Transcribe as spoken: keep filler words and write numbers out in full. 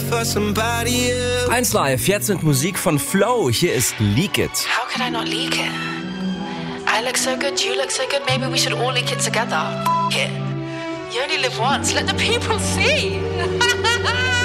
for somebody else. eins Live, jetzt mit Musik von Flow. Hier ist Leak It. How could I not leak it? I look so good, you look so good, maybe we should all leak it together. F*** it. You only live once, let the people see.